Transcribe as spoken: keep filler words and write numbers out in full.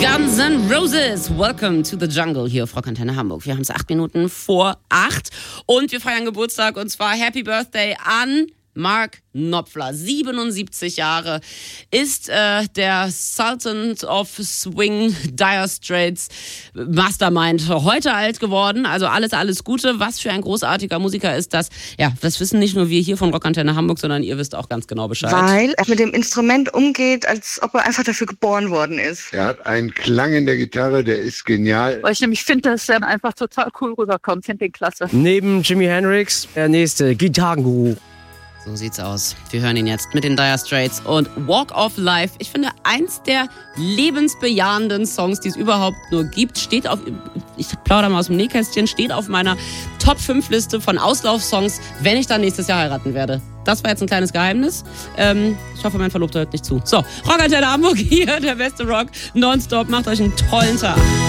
Guns N' Roses, welcome to the jungle hier auf Rockantenne Hamburg. Wir haben es acht Minuten vor acht und wir feiern Geburtstag und zwar Happy Birthday an Mark Knopfler, siebenundsiebzig Jahre, ist äh, der Sultan of Swing, Dire Straits Mastermind, heute alt geworden. Also alles, alles Gute. Was für ein großartiger Musiker ist das? Ja, das wissen nicht nur wir hier von Rockantenne Hamburg, sondern ihr wisst auch ganz genau Bescheid. Weil er mit dem Instrument umgeht, als ob er einfach dafür geboren worden ist. Er hat einen Klang in der Gitarre, der ist genial. Weil ich nämlich finde, dass er einfach total cool rüberkommt. Ich finde den klasse. Neben Jimi Hendrix, der nächste Gitarrenguru. So sieht's aus. Wir hören ihn jetzt mit den Dire Straits und Walk of Life. Ich finde, eins der lebensbejahenden Songs, die es überhaupt nur gibt, steht auf, ich plaudere mal aus dem Nähkästchen, steht auf meiner Top fünf Liste von Auslaufsongs, wenn ich dann nächstes Jahr heiraten werde. Das war jetzt ein kleines Geheimnis. Ähm, ich hoffe, mein Verlobter hört nicht zu. So, Rockantenne Hamburg hier, der beste Rock, nonstop. Macht euch einen tollen Tag.